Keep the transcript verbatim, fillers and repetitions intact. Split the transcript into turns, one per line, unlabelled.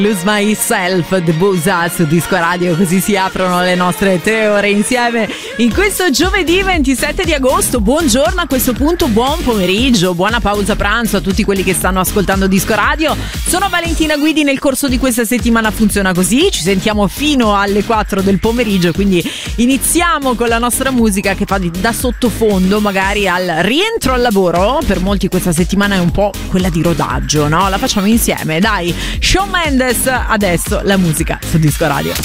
Lose Myself, The Busa su Disco Radio, così si aprono le nostre tre ore insieme in questo giovedì ventisette di agosto. Buongiorno a questo punto, buon pomeriggio, buona pausa pranzo a tutti quelli che stanno ascoltando Disco Radio. Sono Valentina Guidi, nel corso di questa settimana funziona così, ci sentiamo fino alle quattro del pomeriggio, quindi iniziamo con la nostra musica che fa da sottofondo magari al rientro al lavoro. Per molti questa settimana è un po' quella di rodaggio, no? La facciamo insieme, dai. Shawn Mendes, adesso la musica su Disco Radio.